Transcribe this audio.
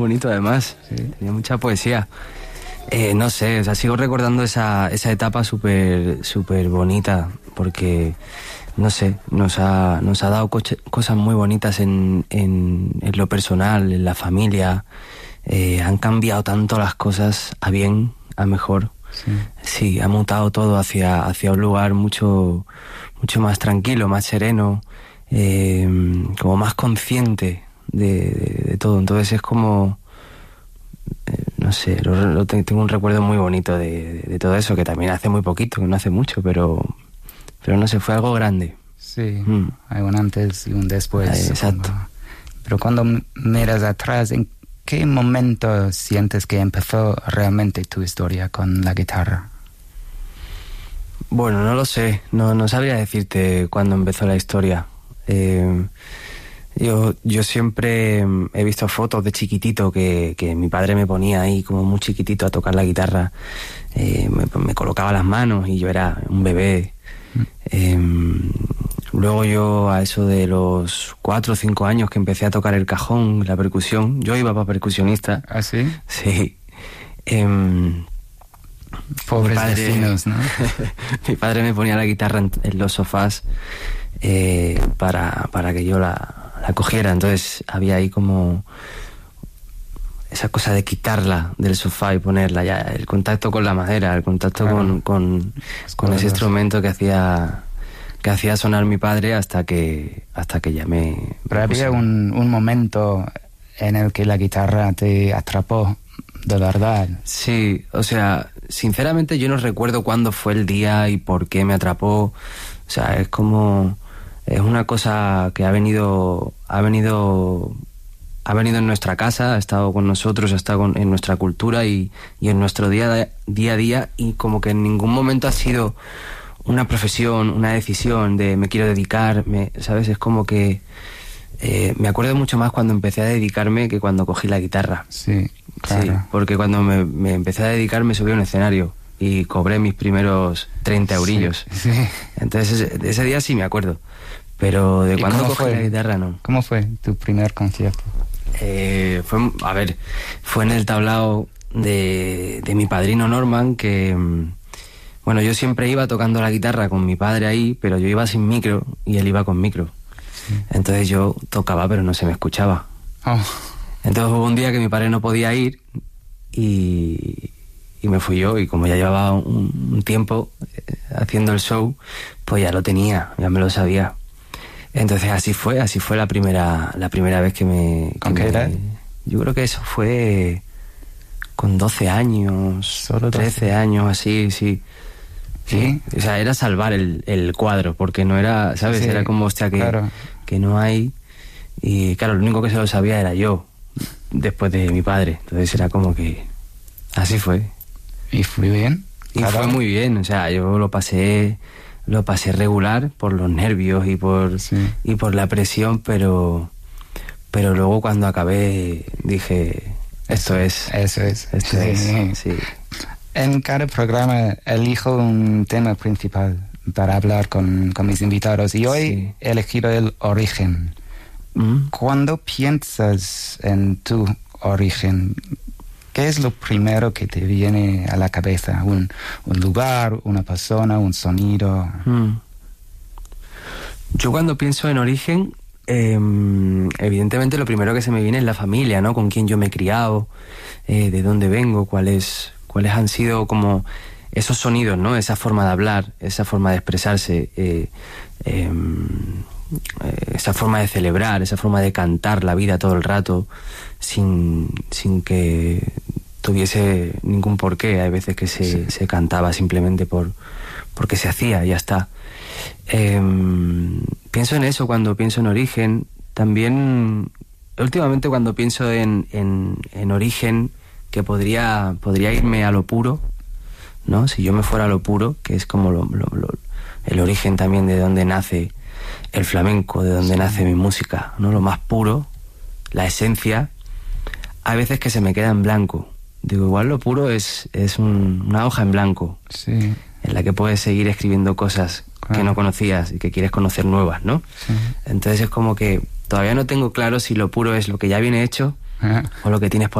bonito además, sí. Tenía mucha poesía. No sé, o sea, sigo recordando esa etapa súper bonita, porque, no sé, nos ha dado cosas muy bonitas en lo personal, en la familia. Han cambiado tanto las cosas a bien, a mejor. Sí, ha mutado todo hacia un lugar mucho más tranquilo, más sereno, como más consciente de todo. Entonces es como, no sé, tengo un recuerdo muy bonito de todo eso, que también hace muy poquito, que no hace mucho, pero no sé, fue algo grande. Sí, hay un antes y un después. Exacto. Pero cuando miras atrás, ¿en qué momento sientes que empezó realmente tu historia con la guitarra? Bueno, no lo sé, no sabría decirte cuándo empezó la historia. Yo siempre he visto fotos de chiquitito que mi padre me ponía ahí como muy chiquitito a tocar la guitarra. Me colocaba las manos y yo era un bebé. Luego yo, a eso de los 4 o 5 años, que empecé a tocar el cajón, la percusión, yo iba para percusionista. ¿Ah, sí? Sí. Pobres vecinos, ¿no? Mi padre me ponía la guitarra en los sofás para que yo la cogiera. Entonces había ahí como esa cosa de quitarla del sofá y ponerla, ya el contacto con la madera, el contacto con ese instrumento que hacía sonar mi padre hasta que ya me... Pero había un momento en el que la guitarra te atrapó, de verdad. Sí, o sea, sinceramente yo no recuerdo cuándo fue el día y por qué me atrapó. O sea, es una cosa que ha venido en nuestra casa, ha estado con nosotros, ha estado en nuestra cultura y en nuestro día a día, y como que en ningún momento ha sido una profesión, una decisión de me quiero dedicar, ¿sabes? Es como que me acuerdo mucho más cuando empecé a dedicarme que cuando cogí la guitarra. Sí, claro. Sí, porque cuando me empecé a dedicar me subí a un escenario y cobré mis primeros 30 eurillos. Sí. Entonces ese día sí me acuerdo, pero de cuando cogí la guitarra no. ¿Cómo fue tu primer concierto? Fue en el tablao de mi padrino Norman, que... Bueno, yo siempre iba tocando la guitarra con mi padre ahí, pero yo iba sin micro y él iba con micro. Sí. Entonces yo tocaba, pero no se me escuchaba. Oh. Entonces hubo un día que mi padre no podía ir y me fui yo, y como ya llevaba un tiempo haciendo el show, pues ya lo tenía, ya me lo sabía. Entonces así fue la primera vez que me... ¿Con qué edad? Yo creo que eso fue con 12 años, solo 13 años, así, sí. Sí, o sea, era salvar el cuadro, porque no era, ¿sabes? Sí, era como, hostia, que no hay... Y claro, lo único que se lo sabía era yo, después de mi padre. Entonces era como que... Así fue. ¿Y fue bien? Y fue muy bien, o sea, yo lo pasé regular por los nervios y por la presión, pero luego cuando acabé dije, esto es. Sí. En cada programa elijo un tema principal para hablar con mis invitados, y hoy he elegido el origen. Cuando piensas en tu origen, ¿qué es lo primero que te viene a la cabeza? ¿Un lugar, una persona, un sonido? Yo cuando pienso en origen, evidentemente lo primero que se me viene es la familia, ¿no? Con quién yo me he criado, de dónde vengo, cuáles han sido como esos sonidos, ¿no? Esa forma de hablar, esa forma de expresarse, esa forma de celebrar, esa forma de cantar la vida todo el rato, sin que tuviese ningún porqué. Hay veces que se cantaba simplemente porque se hacía y ya está. Pienso en eso cuando pienso en origen. También últimamente cuando pienso en origen, que podría irme a lo puro, ¿no? Si yo me fuera a lo puro, que es como el origen también de donde nace el flamenco, de donde nace mi música, ¿no? Lo más puro, la esencia. Hay veces que se me queda en blanco. Digo, igual lo puro es una hoja en blanco, en la que puedes seguir escribiendo cosas que no conocías y que quieres conocer nuevas, ¿no? Entonces es como que todavía no tengo claro si lo puro es lo que ya viene hecho o lo que tienes por